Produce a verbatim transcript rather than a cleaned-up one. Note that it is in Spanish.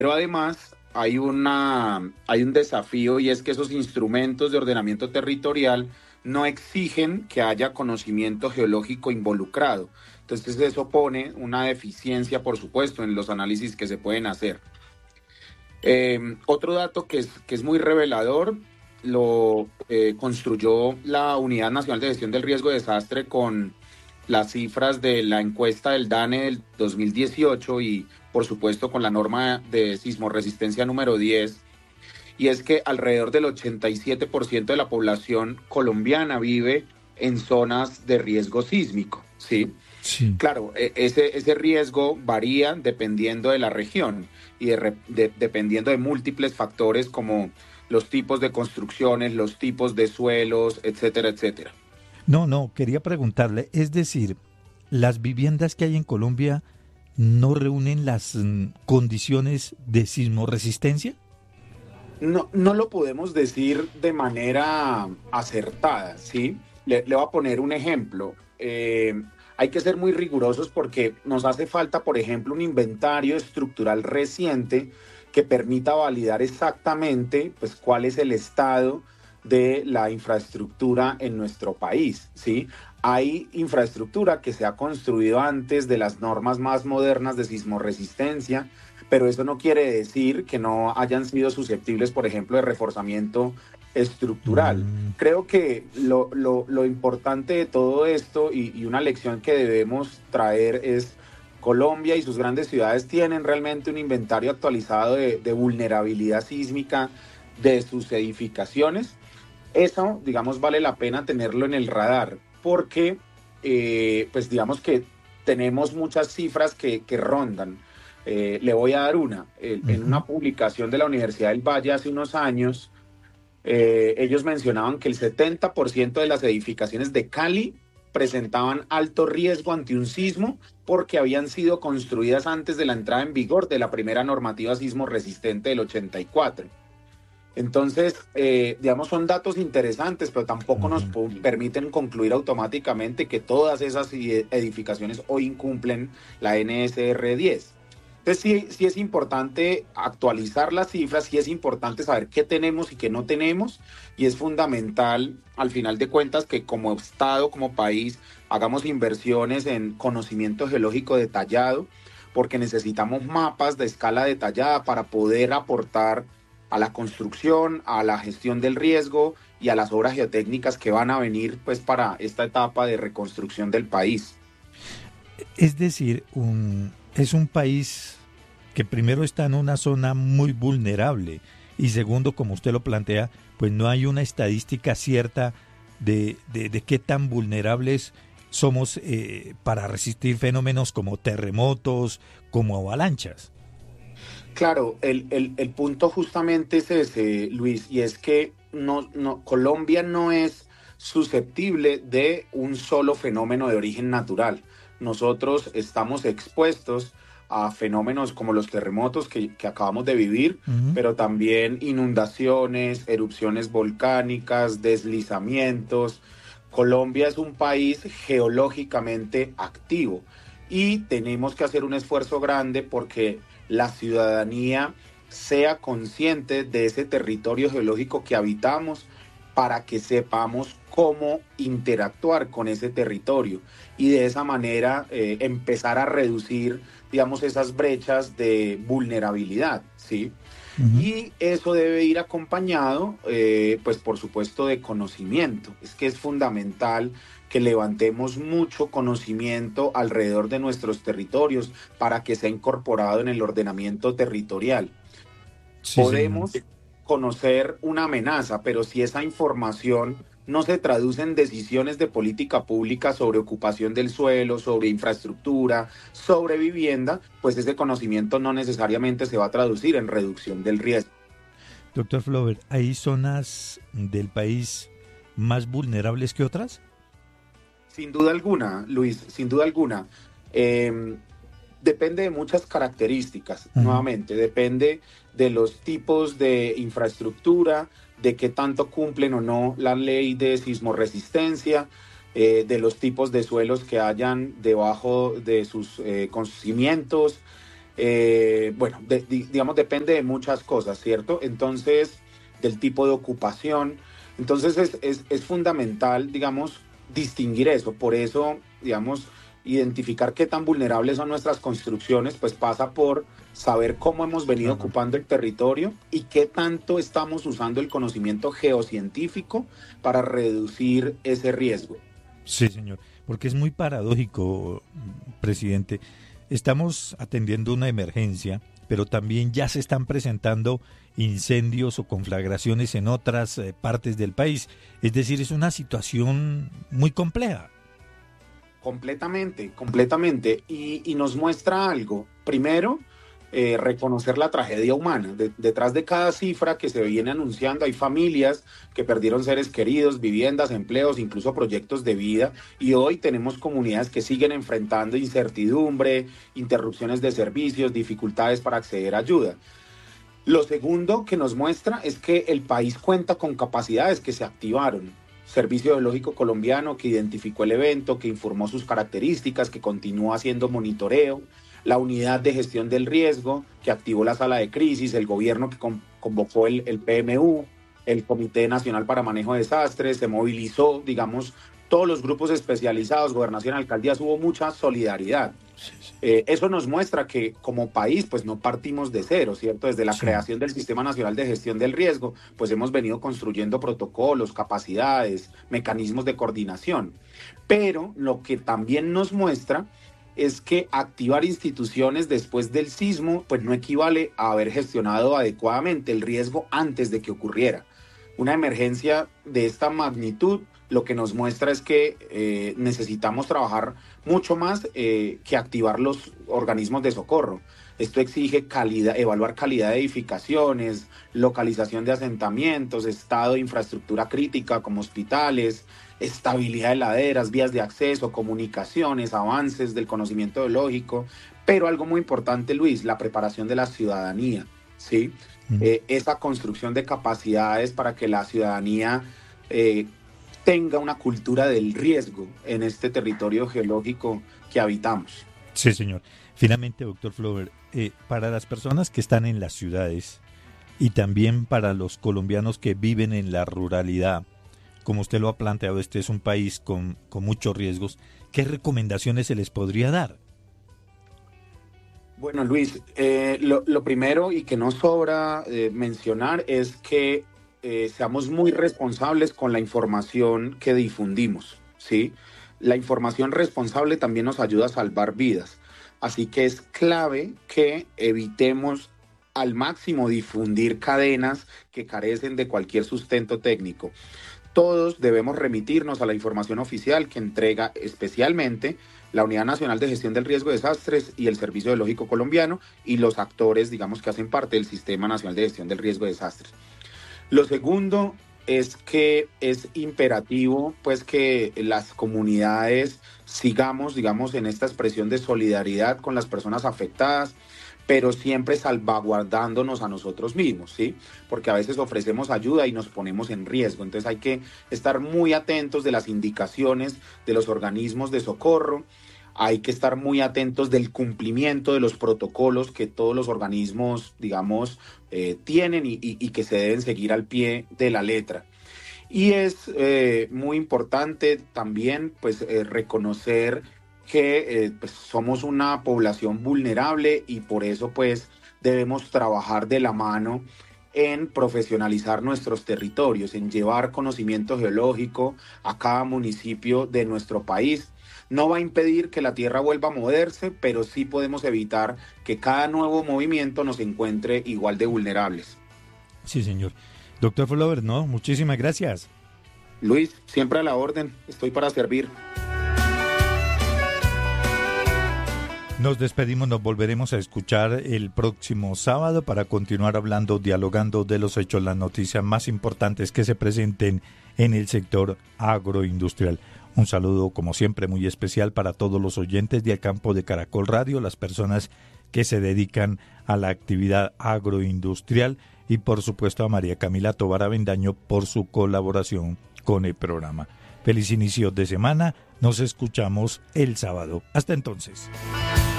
Pero además hay, una, hay un desafío y es que esos instrumentos de ordenamiento territorial no exigen que haya conocimiento geológico involucrado. Entonces eso pone una deficiencia, por supuesto, en los análisis que se pueden hacer. Eh, otro dato que es, que es muy revelador lo eh, construyó la Unidad Nacional de Gestión del Riesgo de Desastre con las cifras de la encuesta del DANE del dos mil dieciocho y por supuesto con la norma de sismoresistencia número diez, y es que alrededor del ochenta y siete por ciento de la población colombiana vive en zonas de riesgo sísmico, ¿sí? Sí. Claro, ese, ese riesgo varía dependiendo de la región y de, de, dependiendo de múltiples factores como los tipos de construcciones, los tipos de suelos, etcétera, etcétera. No, no, quería preguntarle, es decir, las viviendas que hay en Colombia no reúnen las mm, condiciones de sismoresistencia. No, no lo podemos decir de manera acertada, ¿sí? Le, le voy a poner un ejemplo. Eh, hay que ser muy rigurosos porque nos hace falta, por ejemplo, un inventario estructural reciente que permita validar exactamente, pues, cuál es el estado de la infraestructura en nuestro país, ¿sí? Hay infraestructura que se ha construido antes de las normas más modernas de sismoresistencia, pero eso no quiere decir que no hayan sido susceptibles, por ejemplo, de reforzamiento estructural. Mm, Creo que lo, lo, lo importante de todo esto y, y una lección que debemos traer es Colombia y sus grandes ciudades tienen realmente un inventario actualizado de, de vulnerabilidad sísmica de sus edificaciones. Eso, digamos, vale la pena tenerlo en el radar porque, eh, pues digamos que tenemos muchas cifras que, que rondan. Eh, le voy a dar una. Eh, en ujú. una publicación de la Universidad del Valle hace unos años, eh, ellos mencionaban que el setenta por ciento de las edificaciones de Cali presentaban alto riesgo ante un sismo porque habían sido construidas antes de la entrada en vigor de la primera normativa sismo resistente del ochenta y cuatro. Entonces, eh, digamos, son datos interesantes, pero tampoco nos Ujú. permiten concluir automáticamente que todas esas edificaciones hoy incumplen la N S R diez. Entonces, sí, sí es importante actualizar las cifras, sí es importante saber qué tenemos y qué no tenemos, y es fundamental, al final de cuentas, que como Estado, como país, hagamos inversiones en conocimiento geológico detallado, porque necesitamos mapas de escala detallada para poder aportar a la construcción, a la gestión del riesgo y a las obras geotécnicas que van a venir, pues, para esta etapa de reconstrucción del país. Es decir, un, es un país que primero está en una zona muy vulnerable y segundo, como usted lo plantea, pues no hay una estadística cierta de, de, de qué tan vulnerables somos eh, para resistir fenómenos como terremotos, como avalanchas. Claro, el, el, el punto justamente es ese, Luis, y es que no, no, Colombia no es susceptible de un solo fenómeno de origen natural. Nosotros estamos expuestos a fenómenos como los terremotos que, que acabamos de vivir, Ujú. pero también inundaciones, erupciones volcánicas, deslizamientos. Colombia es un país geológicamente activo y tenemos que hacer un esfuerzo grande porque la ciudadanía sea consciente de ese territorio geológico que habitamos para que sepamos cómo interactuar con ese territorio y de esa manera eh, empezar a reducir, digamos, esas brechas de vulnerabilidad, ¿sí? Ujú. Y eso debe ir acompañado, eh, pues por supuesto, de conocimiento. Es que es fundamental que levantemos mucho conocimiento alrededor de nuestros territorios para que sea incorporado en el ordenamiento territorial. Sí, señor. Podemos conocer una amenaza, pero si esa información no se traduce en decisiones de política pública sobre ocupación del suelo, sobre infraestructura, sobre vivienda, pues ese conocimiento no necesariamente se va a traducir en reducción del riesgo. Doctor Flover, ¿hay zonas del país más vulnerables que otras? Sin duda alguna, Luis, sin duda alguna. Eh, Depende de muchas características, Ujú. nuevamente, depende de los tipos de infraestructura, de qué tanto cumplen o no la ley de sismoresistencia, eh, de los tipos de suelos que hayan debajo de sus eh, cimientos, eh, bueno, de, de, digamos, depende de muchas cosas, ¿cierto? Entonces, del tipo de ocupación. Entonces, es, es, es fundamental, digamos, distinguir eso. Por eso, digamos, identificar qué tan vulnerables son nuestras construcciones, pues pasa por saber cómo hemos venido Ajá. ocupando el territorio y qué tanto estamos usando el conocimiento geocientífico para reducir ese riesgo. Sí, señor, porque es muy paradójico, presidente. Estamos atendiendo una emergencia, pero también ya se están presentando incendios o conflagraciones en otras eh, partes del país. Es decir, es una situación muy compleja. Completamente, completamente. Y, y nos muestra algo. Primero, eh, reconocer la tragedia humana. De, detrás de cada cifra que se viene anunciando hay familias que perdieron seres queridos, viviendas, empleos, incluso proyectos de vida. Y hoy tenemos comunidades que siguen enfrentando incertidumbre, interrupciones de servicios, dificultades para acceder a ayuda. Lo segundo que nos muestra es que el país cuenta con capacidades que se activaron. Servicio Geológico Colombiano que identificó el evento, que informó sus características, que continúa haciendo monitoreo. La unidad de gestión del riesgo, que activó la sala de crisis, el gobierno que con, convocó el, el P M U, el Comité Nacional para Manejo de Desastres, se movilizó, digamos, todos los grupos especializados, gobernación, alcaldías, hubo mucha solidaridad. Sí, sí. Eh, eso nos muestra que como país pues no partimos de cero, ¿cierto? Desde la Sí. creación del Sistema Nacional de Gestión del Riesgo, pues hemos venido construyendo protocolos, capacidades, mecanismos de coordinación. Pero lo que también nos muestra es que activar instituciones después del sismo pues no equivale a haber gestionado adecuadamente el riesgo antes de que ocurriera. Una emergencia de esta magnitud lo que nos muestra es que eh, necesitamos trabajar mucho más eh, que activar los organismos de socorro. Esto exige calidad, evaluar calidad de edificaciones, localización de asentamientos, estado de infraestructura crítica como hospitales, estabilidad de laderas, vías de acceso, comunicaciones, avances del conocimiento geológico, pero algo muy importante, Luis, la preparación de la ciudadanía, ¿sí? Mm. Eh, esa construcción de capacidades para que la ciudadanía eh, tenga una cultura del riesgo en este territorio geológico que habitamos. Sí, señor. Finalmente, doctor Flower, eh, para las personas que están en las ciudades y también para los colombianos que viven en la ruralidad, como usted lo ha planteado, este es un país con, con muchos riesgos, ¿qué recomendaciones se les podría dar? Bueno, Luis, eh, lo, lo primero y que no sobra eh, mencionar es que eh, seamos muy responsables con la información que difundimos, ¿sí? La información responsable también nos ayuda a salvar vidas, así que es clave que evitemos al máximo difundir cadenas que carecen de cualquier sustento técnico. Todos debemos remitirnos a la información oficial que entrega especialmente la Unidad Nacional de Gestión del Riesgo de Desastres y el Servicio Geológico Colombiano y los actores, digamos, que hacen parte del Sistema Nacional de Gestión del Riesgo de Desastres. Lo segundo es que es imperativo, pues, que las comunidades sigamos, digamos, en esta expresión de solidaridad con las personas afectadas, pero siempre salvaguardándonos a nosotros mismos, ¿sí? Porque a veces ofrecemos ayuda y nos ponemos en riesgo. Entonces hay que estar muy atentos de las indicaciones de los organismos de socorro, hay que estar muy atentos del cumplimiento de los protocolos que todos los organismos, digamos, eh, tienen y, y, y que se deben seguir al pie de la letra. Y es eh, muy importante también, pues, eh, reconocer que eh, pues somos una población vulnerable y por eso pues debemos trabajar de la mano en profesionalizar nuestros territorios, en llevar conocimiento geológico a cada municipio de nuestro país. No va a impedir que la tierra vuelva a moverse, pero sí podemos evitar que cada nuevo movimiento nos encuentre igual de vulnerables. Sí, señor. Doctor Flower, no, muchísimas gracias. Luis, siempre a la orden, estoy para servir. Nos despedimos, nos volveremos a escuchar el próximo sábado para continuar hablando, dialogando de los hechos, las noticias más importantes que se presenten en el sector agroindustrial. Un saludo, como siempre, muy especial para todos los oyentes de Al Campo de Caracol Radio, las personas que se dedican a la actividad agroindustrial y, por supuesto, a María Camila Tovar Avendaño por su colaboración con el programa. Feliz inicio de semana, nos escuchamos el sábado. Hasta entonces.